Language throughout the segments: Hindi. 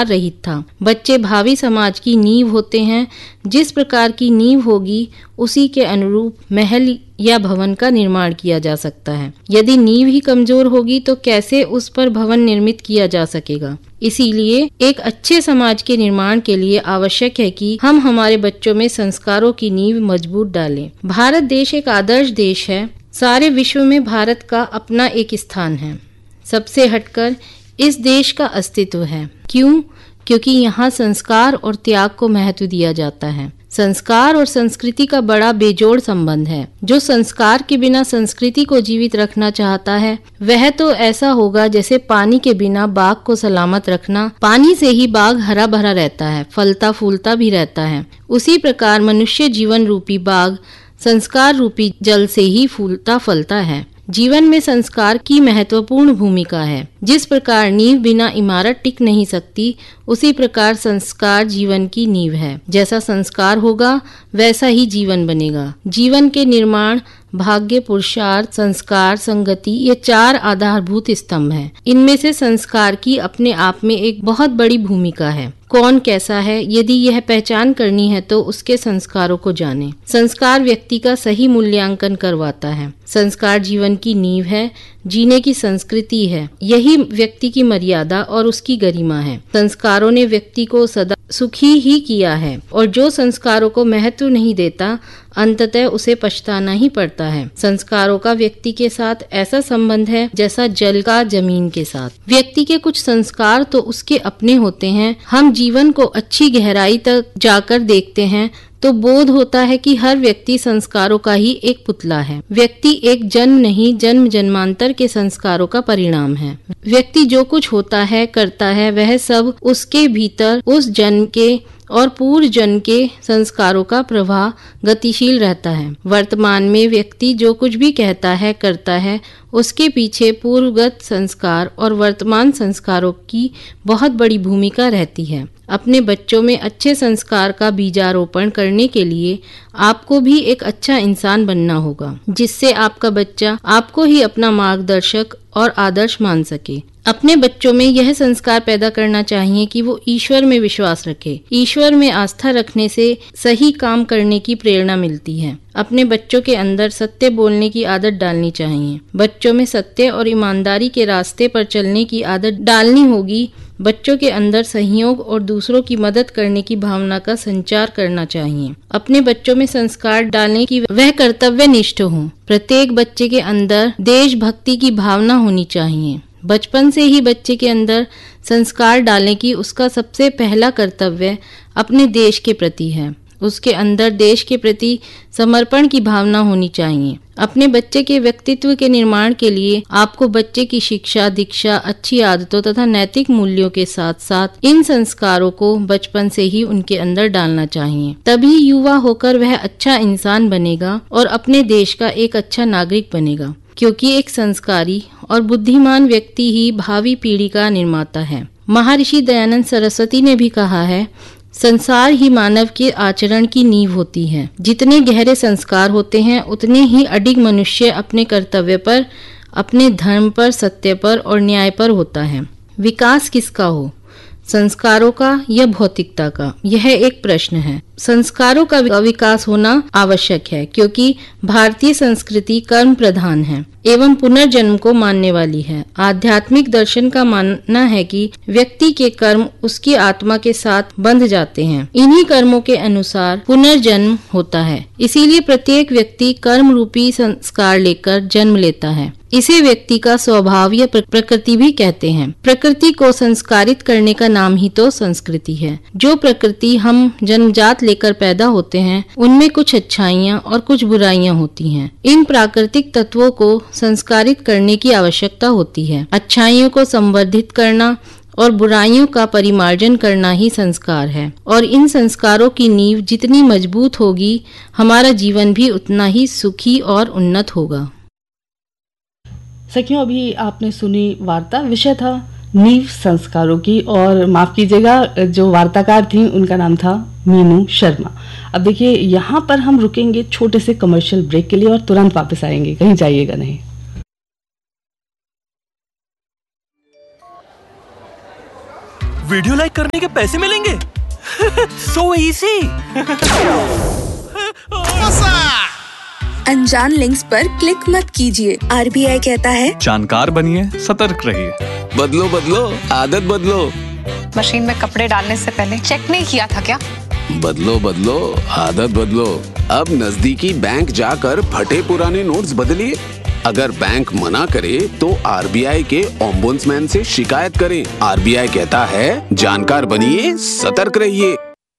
संस्कार रहित था। बच्चे भावी समाज की नींव होते हैं। जिस प्रकार की नींव होगी उसी के अनुरूप महल या भवन का निर्माण किया जा सकता है। यदि नींव ही कमजोर होगी तो कैसे उस पर भवन निर्मित किया जा सकेगा। इसीलिए एक अच्छे समाज के निर्माण के लिए आवश्यक है कि हम हमारे बच्चों में संस्कारों की नींव मजबूत डालें। भारत देश एक आदर्श देश है। सारे विश्व में भारत का अपना एक स्थान है। सबसे हटकर इस देश का अस्तित्व है। क्यों? क्योंकि यहाँ संस्कार और त्याग को महत्व दिया जाता है। संस्कार और संस्कृति का बड़ा बेजोड़ संबंध है। जो संस्कार के बिना संस्कृति को जीवित रखना चाहता है वह तो ऐसा होगा जैसे पानी के बिना बाग को सलामत रखना। पानी से ही बाग हरा भरा रहता है, फलता फूलता भी रहता है। उसी प्रकार मनुष्य जीवन रूपी बाग संस्कार रूपी जल से ही फूलता फलता है। जीवन में संस्कार की महत्वपूर्ण भूमिका है। जिस प्रकार नींव बिना इमारत टिक नहीं सकती, उसी प्रकार संस्कार जीवन की नींव है। जैसा संस्कार होगा वैसा ही जीवन बनेगा। जीवन के निर्माण भाग्य, पुरुषार्थ, संस्कार, संगति ये 4 आधारभूत स्तंभ हैं। इनमें से संस्कार की अपने आप में एक बहुत बड़ी भूमिका है। कौन कैसा है, यदि यह पहचान करनी है तो उसके संस्कारों को जाने। संस्कार व्यक्ति का सही मूल्यांकन करवाता है। संस्कार जीवन की नींव है, जीने की संस्कृति है। यही व्यक्ति की मर्यादा और उसकी गरिमा है। संस्कारों ने व्यक्ति को सदा सुखी ही किया है और जो संस्कारों को महत्व नहीं देता अंततः उसे पछताना ही पड़ता है। संस्कारों का व्यक्ति के साथ ऐसा संबंध है जैसा जल का जमीन के साथ। व्यक्ति के कुछ संस्कार तो उसके अपने होते हैं। हम जीवन को अच्छी गहराई तक जाकर देखते हैं तो बोध होता है कि हर व्यक्ति संस्कारों का ही एक पुतला है। व्यक्ति एक जन्म नहीं, जन्म जन्मांतर के संस्कारों का परिणाम है। व्यक्ति जो कुछ होता है करता है वह सब उसके भीतर उस जन्म के और पूर्व जन्म के संस्कारों का प्रवाह गतिशील रहता है। वर्तमान में व्यक्ति जो कुछ भी कहता है करता है उसके पीछे पूर्वगत संस्कार और वर्तमान संस्कारों की बहुत बड़ी भूमिका रहती है। अपने बच्चों में अच्छे संस्कार का बीजारोपण करने के लिए आपको भी एक अच्छा इंसान बनना होगा, जिससे आपका बच्चा आपको ही अपना मार्गदर्शक और आदर्श मान सके। अपने बच्चों में यह संस्कार पैदा करना चाहिए कि वो ईश्वर में विश्वास रखे। ईश्वर में आस्था रखने से सही काम करने की प्रेरणा मिलती है। अपने बच्चों के अंदर सत्य बोलने की आदत डालनी चाहिए। बच्चों में सत्य और ईमानदारी के रास्ते पर चलने की आदत डालनी होगी। बच्चों के अंदर सहयोग और दूसरों की मदद करने की भावना का संचार करना चाहिए। अपने बच्चों में संस्कार डालने की वह कर्तव्यनिष्ठ हो। प्रत्येक बच्चे के अंदर देशभक्ति की भावना होनी चाहिए। बचपन से ही बच्चे के अंदर संस्कार डालें कि उसका सबसे पहला कर्तव्य अपने देश के प्रति है। उसके अंदर देश के प्रति समर्पण की भावना होनी चाहिए। अपने बच्चे के व्यक्तित्व के निर्माण के लिए आपको बच्चे की शिक्षा, दीक्षा, अच्छी आदतों तथा नैतिक मूल्यों के साथ साथ इन संस्कारों को बचपन से ही उनके अंदर डालना चाहिए। तभी युवा होकर वह अच्छा इंसान बनेगा और अपने देश का एक अच्छा नागरिक बनेगा, क्योंकि एक संस्कारी और बुद्धिमान व्यक्ति ही भावी पीढ़ी का निर्माता है। महर्षि दयानंद सरस्वती ने भी कहा है, संसार ही मानव के आचरण की नींव होती है। जितने गहरे संस्कार होते हैं उतने ही अडिग मनुष्य अपने कर्तव्य पर, अपने धर्म पर, सत्य पर और न्याय पर होता है। विकास किसका हो, संस्कारों का या भौतिकता का, यह एक प्रश्न है। संस्कारों का विकास होना आवश्यक है क्योंकि भारतीय संस्कृति कर्म प्रधान है एवं पुनर्जन्म को मानने वाली है। आध्यात्मिक दर्शन का मानना है कि व्यक्ति के कर्म उसकी आत्मा के साथ बंध जाते हैं। इन्हीं कर्मों के अनुसार पुनर्जन्म होता है। इसीलिए प्रत्येक व्यक्ति कर्म रूपी संस्कार लेकर जन्म लेता है। इसे व्यक्ति का स्वभाव या प्रकृति भी कहते हैं। प्रकृति को संस्कारित करने का नाम ही तो संस्कृति है। जो प्रकृति हम जन्मजात लेकर पैदा होते हैं उनमें कुछ अच्छाइयाँ और कुछ बुराइयाँ होती हैं। इन प्राकृतिक तत्वों को संस्कारित करने की आवश्यकता होती है। अच्छाइयों को संवर्धित करना और बुराइयों का परिमार्जन करना ही संस्कार है। और इन संस्कारों की नींव जितनी मजबूत होगी हमारा जीवन भी उतना ही सुखी और उन्नत होगा। सखियों, अभी आपने सुनी वार्ता, विषय था नींव संस्कारों की, और माफ कीजिएगा जो वार्ताकार थी उनका नाम था मीनू शर्मा। अब देखिए यहाँ पर हम रुकेंगे छोटे से कमर्शियल ब्रेक के लिए और तुरंत वापस आएंगे, कहीं जाइएगा नहीं। वीडियो लाइक करने के पैसे मिलेंगे। So easy. अनजान लिंक्स पर क्लिक मत कीजिए। RBI कहता है जानकार बनिए, सतर्क रहिए। बदलो बदलो आदत बदलो। मशीन में कपड़े डालने से पहले चेक नहीं किया था क्या? बदलो बदलो आदत बदलो। अब नजदीकी बैंक जाकर फटे पुराने नोट्स बदलिए। अगर बैंक मना करे तो RBI के ओम्बुड्समैन से शिकायत करें। RBI कहता है जानकार बनिए, सतर्क रहिए।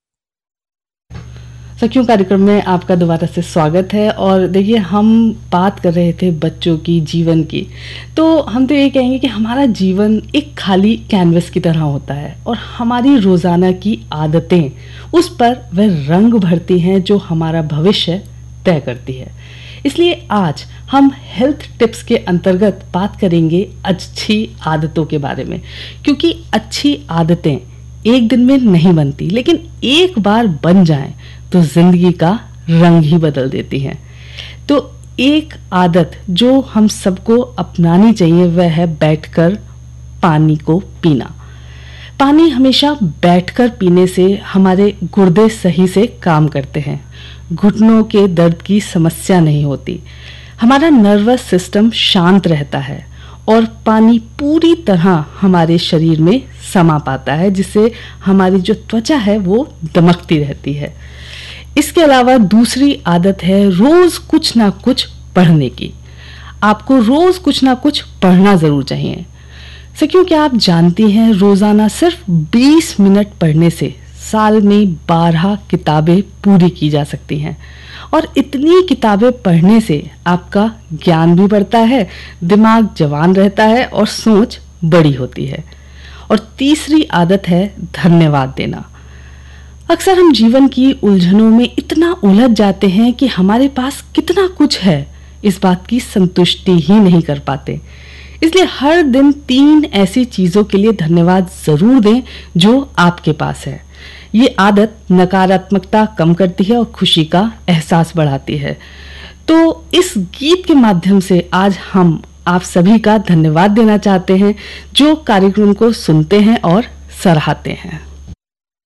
सखियों कार्यक्रम में आपका दोबारा से स्वागत है। और देखिए, हम बात कर रहे थे बच्चों की जीवन की, तो हम तो ये कहेंगे कि हमारा जीवन एक खाली कैनवस की तरह होता है और हमारी रोज़ाना की आदतें उस पर वह रंग भरती हैं जो हमारा भविष्य तय करती है। इसलिए आज हम हेल्थ टिप्स के अंतर्गत बात करेंगे अच्छी आदतों के बारे में, क्योंकि अच्छी आदतें एक दिन में नहीं बनती, लेकिन एक बार बन जाएं तो जिंदगी का रंग ही बदल देती हैं। तो एक आदत जो हम सबको अपनानी चाहिए वह है बैठकर पानी को पीना। पानी हमेशा बैठकर पीने से हमारे गुर्दे सही से काम करते हैं, घुटनों के दर्द की समस्या नहीं होती, हमारा नर्वस सिस्टम शांत रहता है और पानी पूरी तरह हमारे शरीर में समा पाता है, जिससे हमारी जो त्वचा है वो दमकती रहती है। इसके अलावा दूसरी आदत है रोज कुछ ना कुछ पढ़ने की। आपको रोज कुछ ना कुछ पढ़ना जरूर चाहिए। सखियों, क्या आप जानती हैं रोजाना सिर्फ 20 मिनट पढ़ने से साल में 12 किताबें पूरी की जा सकती हैं। और इतनी किताबें पढ़ने से आपका ज्ञान भी बढ़ता है, दिमाग जवान रहता है और सोच बड़ी होती है। और तीसरी आदत है धन्यवाद देना। अक्सर हम जीवन की उलझनों में इतना उलझ जाते हैं कि हमारे पास कितना कुछ है इस बात की संतुष्टि ही नहीं कर पाते। इसलिए हर दिन 3 ऐसी चीजों के लिए धन्यवाद जरूर दें जो आपके पास है। ये आदत नकारात्मकता कम करती है और खुशी का एहसास बढ़ाती है। तो इस गीत के माध्यम से आज हम आप सभी का धन्यवाद देना चाहते हैं जो कार्यक्रम को सुनते हैं और सराहते हैं।